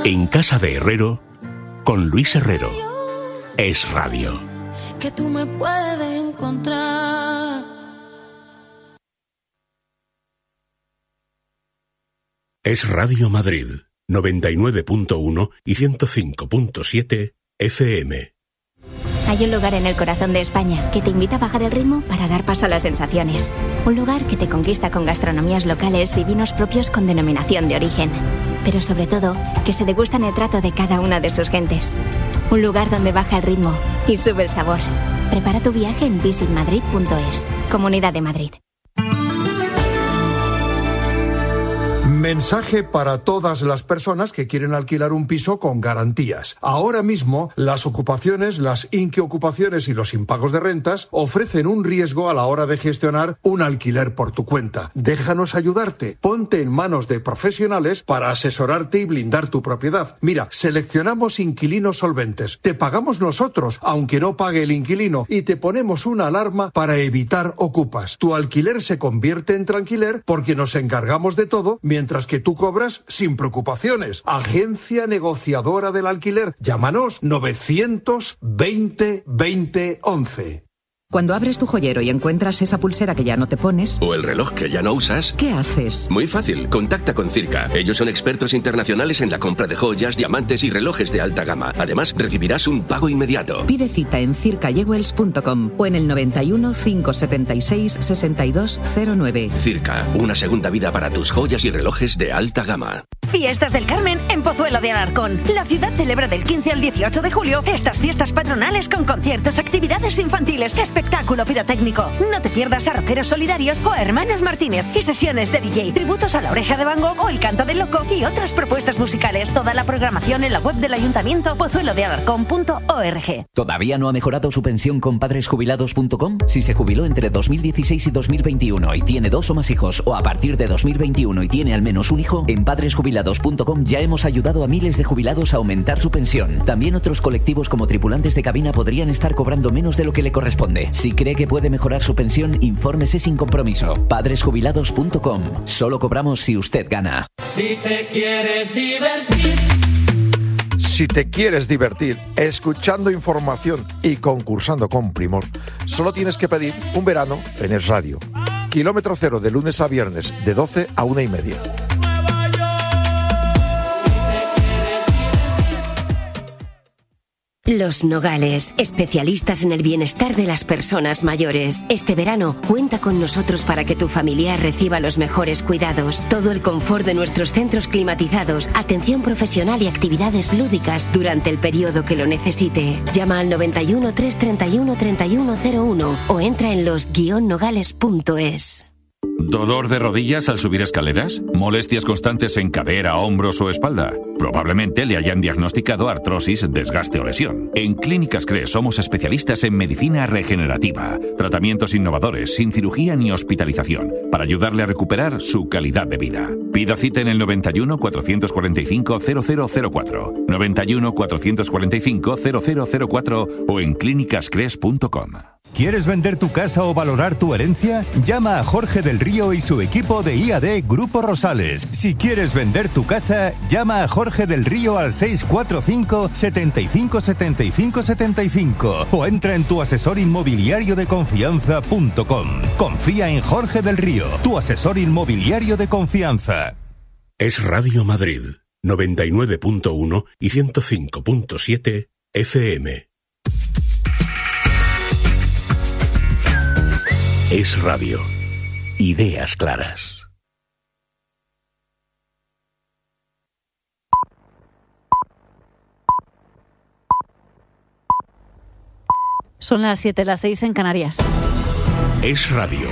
En Casa de Herrero, con Luis Herrero. Es Radio. Que tú me puedes encontrar. Es Radio Madrid, 99.1 y 105.7 FM. Hay un lugar en el corazón de España que te invita a bajar el ritmo para dar paso a las sensaciones. Un lugar que te conquista con gastronomías locales y vinos propios con denominación de origen. Pero sobre todo, que se degusta en el trato de cada una de sus gentes. Un lugar donde baja el ritmo y sube el sabor. Prepara tu viaje en visitmadrid.es. Comunidad de Madrid. Mensaje para todas las personas que quieren alquilar un piso con garantías. Ahora mismo, las ocupaciones, las inquiocupaciones y los impagos de rentas ofrecen un riesgo a la hora de gestionar un alquiler por tu cuenta. Déjanos ayudarte. Ponte en manos de profesionales para asesorarte y blindar tu propiedad. Mira, seleccionamos inquilinos solventes. Te pagamos nosotros, aunque no pague el inquilino, y te ponemos una alarma para evitar ocupas. Tu alquiler se convierte en tranquiler porque nos encargamos de todo, mientras que tú cobras sin preocupaciones. Agencia negociadora del alquiler. Llámanos 920 20 11. Cuando abres tu joyero y encuentras esa pulsera que ya no te pones... o el reloj que ya no usas... ¿qué haces? Muy fácil, contacta con Circa. Ellos son expertos internacionales en la compra de joyas, diamantes y relojes de alta gama. Además, recibirás un pago inmediato. Pide cita en circajewels.com o en el 91 576 6209. Circa, una segunda vida para tus joyas y relojes de alta gama. Fiestas del Carmen en Pozuelo de Alarcón. La ciudad celebra del 15 al 18 de julio estas fiestas patronales con conciertos, actividades infantiles, espectáculo pirotécnico. No te pierdas a Rockeros Solidarios o a Hermanos Martínez y sesiones de DJ, tributos a La Oreja de Van Gogh o El Canto del Loco y otras propuestas musicales. Toda la programación en la web del Ayuntamiento, pozuelodealarcón.org. ¿Todavía no ha mejorado su pensión con padresjubilados.com? Si se jubiló entre 2016 y 2021 y tiene 2 o más hijos, o a partir de 2021 y tiene al menos un hijo, en padresjubilados.com ya hemos ayudado a miles de jubilados a aumentar su pensión. También otros colectivos como tripulantes de cabina podrían estar cobrando menos de lo que le corresponde. Si cree que puede mejorar su pensión, infórmese sin compromiso. Padresjubilados.com. Solo cobramos si usted gana. Si te quieres divertir. Si te quieres divertir escuchando información y concursando con primor, solo tienes que pedir un verano en Es Radio. Kilómetro cero de lunes a viernes, de 12 a 1:30. Los Nogales, especialistas en el bienestar de las personas mayores. Este verano, cuenta con nosotros para que tu familiar reciba los mejores cuidados. Todo el confort de nuestros centros climatizados, atención profesional y actividades lúdicas durante el periodo que lo necesite. Llama al 91 331 3101 o entra en los-nogales.es. ¿Dolor de rodillas al subir escaleras? ¿Molestias constantes en cadera, hombros o espalda? Probablemente le hayan diagnosticado artrosis, desgaste o lesión. En Clínicas CRE somos especialistas en medicina regenerativa, tratamientos innovadores, sin cirugía ni hospitalización, para ayudarle a recuperar su calidad de vida. Pida cita en el 91 445 0004, 91 445 0004 o en clínicascres.com. ¿Quieres vender tu casa o valorar tu herencia? Llama a Jorge del Río y su equipo de IAD Grupo Rosales. Si quieres vender tu casa, llama a Jorge del Río al 645 75 75 75 o entra en tuasesorinmobiliariodeconfianza.com. Confía en Jorge del Río, tu asesor inmobiliario de confianza. Es Radio Madrid, 99.1 y 105.7 FM. Es Radio. Ideas claras. Son las 7, las 6 en Canarias. Es Radio.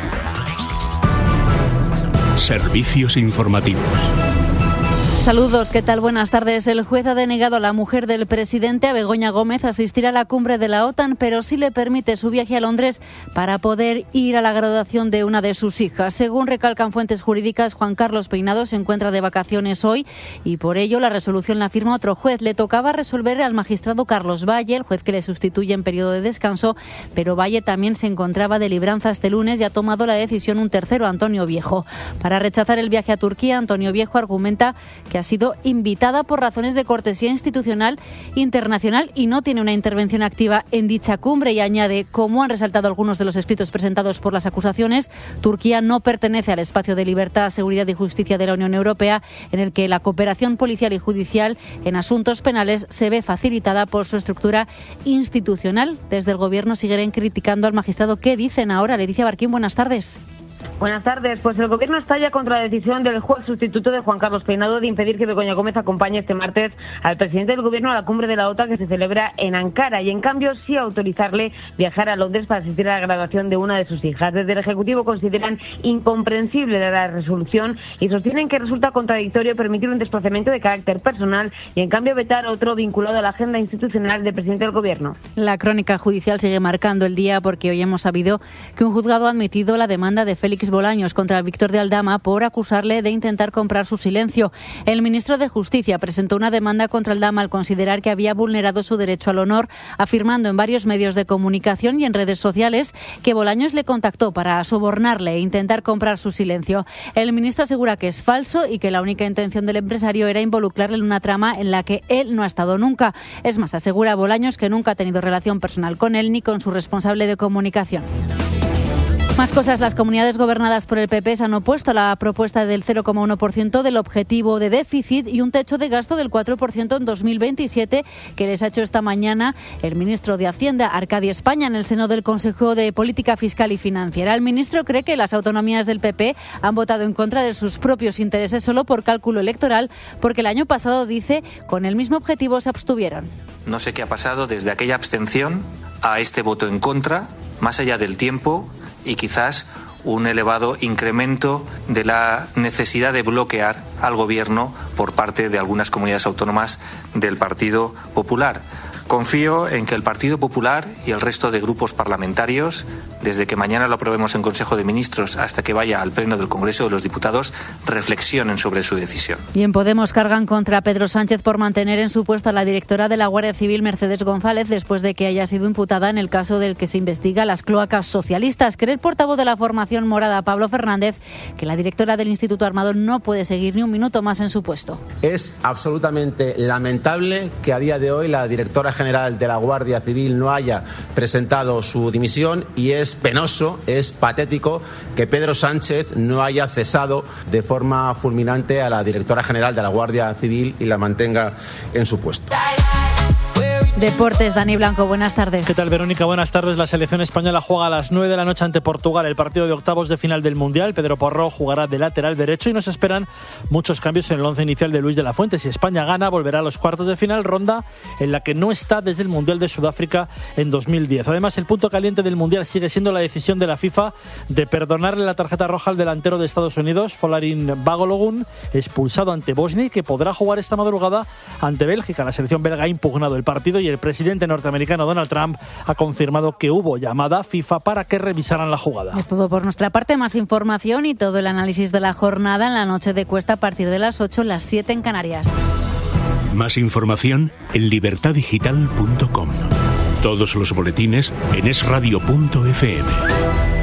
Servicios informativos. Saludos, ¿qué tal? Buenas tardes. El juez ha denegado a la mujer del presidente, a Begoña Gómez, asistir a la cumbre de la OTAN, pero sí le permite su viaje a Londres para poder ir a la graduación de una de sus hijas. Según recalcan fuentes jurídicas, Juan Carlos Peinado se encuentra de vacaciones hoy y por ello la resolución la firma otro juez. Le tocaba resolver al magistrado Carlos Valle, el juez que le sustituye en periodo de descanso, pero Valle también se encontraba de libranza este lunes y ha tomado la decisión un tercero, Antonio Viejo. Para rechazar el viaje a Turquía, Antonio Viejo argumenta que ha sido invitada por razones de cortesía institucional internacional y no tiene una intervención activa en dicha cumbre. Y añade, como han resaltado algunos de los escritos presentados por las acusaciones, Turquía no pertenece al espacio de libertad, seguridad y justicia de la Unión Europea, en el que la cooperación policial y judicial en asuntos penales se ve facilitada por su estructura institucional. Desde el Gobierno siguen criticando al magistrado. ¿Qué dicen ahora? Leticia Barquín, buenas tardes. Buenas tardes. Pues el Gobierno estalla contra la decisión del juez sustituto de Juan Carlos Peinado de impedir que Begoña Gómez acompañe este martes al presidente del Gobierno a la cumbre de la OTAN que se celebra en Ankara, y en cambio sí autorizarle viajar a Londres para asistir a la graduación de una de sus hijas. Desde el Ejecutivo consideran incomprensible la resolución y sostienen que resulta contradictorio permitir un desplazamiento de carácter personal y en cambio vetar otro vinculado a la agenda institucional del presidente del Gobierno. La crónica judicial sigue marcando el día porque hoy hemos sabido que un juzgado ha admitido la demanda de Félix Bolaños contra Víctor de Aldama por acusarle de intentar comprar su silencio. El ministro de Justicia presentó una demanda contra Aldama al considerar que había vulnerado su derecho al honor, afirmando en varios medios de comunicación y en redes sociales que Bolaños le contactó para sobornarle e intentar comprar su silencio. El ministro asegura que es falso y que la única intención del empresario era involucrarle en una trama en la que él no ha estado nunca. Es más, asegura Bolaños que nunca ha tenido relación personal con él ni con su responsable de comunicación. Más cosas. Las comunidades gobernadas por el PP se han opuesto a la propuesta del 0,1% del objetivo de déficit y un techo de gasto del 4% en 2027 que les ha hecho esta mañana el ministro de Hacienda, Arcadi España, en el seno del Consejo de Política Fiscal y Financiera. El ministro cree que las autonomías del PP han votado en contra de sus propios intereses solo por cálculo electoral, porque el año pasado, dice, con el mismo objetivo se abstuvieron. No sé qué ha pasado desde aquella abstención a este voto en contra, más allá del tiempo, y quizás un elevado incremento de la necesidad de bloquear al Gobierno por parte de algunas comunidades autónomas del Partido Popular. Confío en que el Partido Popular y el resto de grupos parlamentarios, desde que mañana lo aprobemos en Consejo de Ministros hasta que vaya al Pleno del Congreso de los Diputados, reflexionen sobre su decisión. Y en Podemos cargan contra Pedro Sánchez por mantener en su puesto a la directora de la Guardia Civil, Mercedes González, después de que haya sido imputada en el caso del que se investiga las cloacas socialistas. Cree el portavoz de la formación morada, Pablo Fernández, que la directora del Instituto Armado no puede seguir ni un minuto más en su puesto. Es absolutamente lamentable que a día de hoy la directora general de la Guardia Civil no haya presentado su dimisión, y es penoso, es patético que Pedro Sánchez no haya cesado de forma fulminante a la directora general de la Guardia Civil y la mantenga en su puesto. Deportes, Dani Blanco, buenas tardes. ¿Qué tal, Verónica? Buenas tardes. La selección española juega a las 9 de la noche ante Portugal, el partido de octavos de final del Mundial. Pedro Porro jugará de lateral derecho y nos esperan muchos cambios en el once inicial de Luis de la Fuente. Si España gana, volverá a los cuartos de final, ronda en la que no está desde el Mundial de Sudáfrica en 2010. Además, el punto caliente del Mundial sigue siendo la decisión de la FIFA de perdonarle la tarjeta roja al delantero de Estados Unidos, Folarin Balogun, expulsado ante Bosnia, y que podrá jugar esta madrugada ante Bélgica. La selección belga ha impugnado el partido y el presidente norteamericano Donald Trump ha confirmado que hubo llamada a FIFA para que revisaran la jugada. Es todo por nuestra parte. Más información y todo el análisis de la jornada en la noche de Cuesta a partir de las 8, las 7 en Canarias. Más información en libertadigital.com. Todos los boletines en esradio.fm.